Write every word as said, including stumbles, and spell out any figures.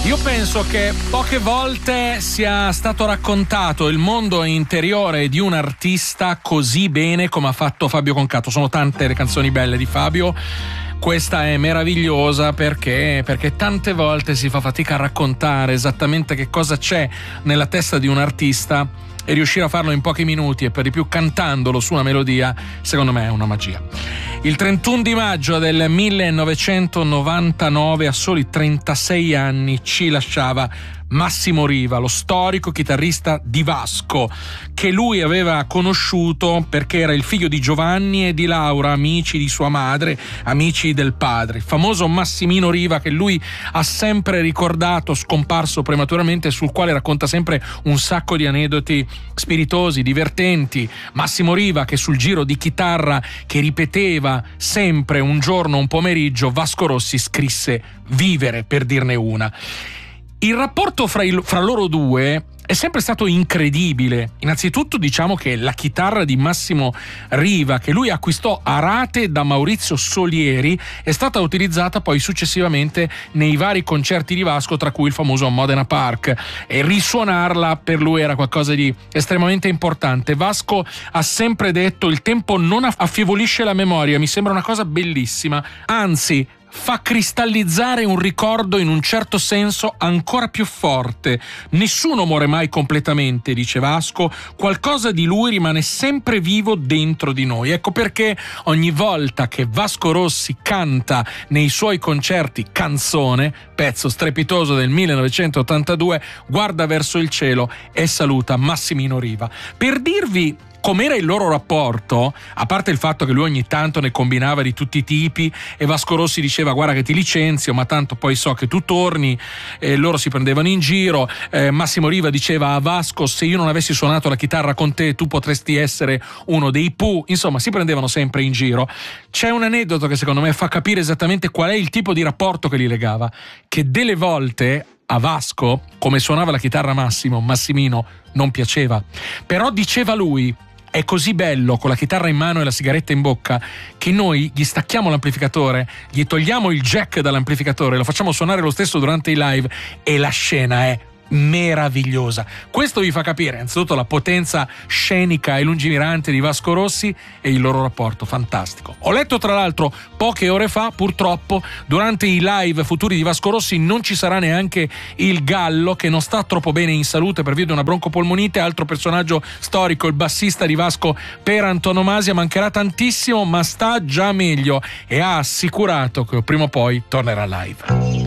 Io penso che poche volte sia stato raccontato il mondo interiore di un artista così bene come ha fatto Fabio Concato. Sono tante le canzoni belle di Fabio. Questa è meravigliosa perché, perché tante volte si fa fatica a raccontare esattamente che cosa c'è nella testa di un artista, e riuscire a farlo in pochi minuti e per di più cantandolo su una melodia, secondo me è una magia. Il trentuno di maggio del millenovecentonovantanove, a soli trentasei anni, ci lasciava Massimo Riva, lo storico chitarrista di Vasco, che lui aveva conosciuto perché era il figlio di Giovanni e di Laura, amici di sua madre, amici del padre. Il famoso Massimino Riva, che lui ha sempre ricordato, scomparso prematuramente, sul quale racconta sempre un sacco di aneddoti spiritosi, divertenti. Massimo Riva, che sul giro di chitarra che ripeteva sempre un giorno, un pomeriggio, Vasco Rossi scrisse Vivere, per dirne una. Il rapporto fra, il, fra loro due è sempre stato incredibile. Innanzitutto diciamo che la chitarra di Massimo Riva, che lui acquistò a rate da Maurizio Solieri, è stata utilizzata poi successivamente nei vari concerti di Vasco, tra cui il famoso Modena Park, e risuonarla per lui era qualcosa di estremamente importante. Vasco ha sempre detto: il tempo non affievolisce la memoria, mi sembra una cosa bellissima, anzi fa cristallizzare un ricordo in un certo senso ancora più forte. Nessuno muore mai completamente, dice Vasco, qualcosa di lui rimane sempre vivo dentro di noi. Ecco perché ogni volta che Vasco Rossi canta nei suoi concerti Canzone, pezzo strepitoso del millenovecentottantadue, guarda verso il cielo e saluta Massimino Riva. Per dirvi com'era il loro rapporto, a parte il fatto che lui ogni tanto ne combinava di tutti i tipi e Vasco Rossi diceva: guarda che ti licenzio, ma tanto poi so che tu torni, e loro si prendevano in giro. eh, Massimo Riva diceva a Vasco: se io non avessi suonato la chitarra con te tu potresti essere uno dei Pooh. Insomma, si prendevano sempre in giro. C'è un aneddoto che secondo me fa capire esattamente qual è il tipo di rapporto che li legava, che delle volte a Vasco, come suonava la chitarra Massimo, Massimino non piaceva, però diceva lui: è così bello con la chitarra in mano e la sigaretta in bocca che noi gli stacchiamo l'amplificatore, gli togliamo il jack dall'amplificatore, lo facciamo suonare lo stesso durante i live e la scena è meravigliosa. Questo vi fa capire innanzitutto la potenza scenica e lungimirante di Vasco Rossi e il loro rapporto fantastico. Ho letto tra l'altro poche ore fa, purtroppo, durante i live futuri di Vasco Rossi non ci sarà neanche il Gallo, che non sta troppo bene in salute per via di una broncopolmonite, altro personaggio storico, il bassista di Vasco per antonomasia. Mancherà tantissimo, ma sta già meglio e ha assicurato che prima o poi tornerà live.